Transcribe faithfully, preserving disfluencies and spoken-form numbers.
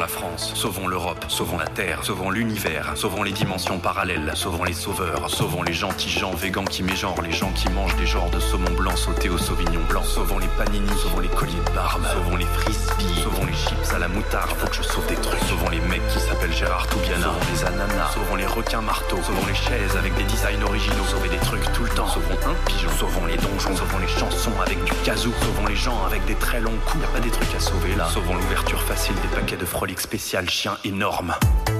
la France, sauvons l'Europe, sauvons la Terre, sauvons l'univers, sauvons les dimensions parallèles, sauvons les sauveurs, sauvons les gentils gens végans qui mégenrent, les gens qui mangent des genres de saumon blanc sauté au sauvignon blanc, sauvons les panini, sauvons les colliers de barbe, sauvons les frisbees, sauvons les chips à la moutarde, faut que je sauve des trucs, sauvons les mecs qui s'appellent Gérard Toubiana, sauvons les ananas, sauvons les requins marteaux, sauvons les chaises avec des designs originaux, sauvez des trucs tout le temps, sauvons un pigeon, sauvons les donjons, sauvons les chansons avec du kazoo, sauvons les gens avec des très longs coups, y a pas des trucs à sauver là, sauvons l'ouverture facile des paquets de frolic spécial chien énorme.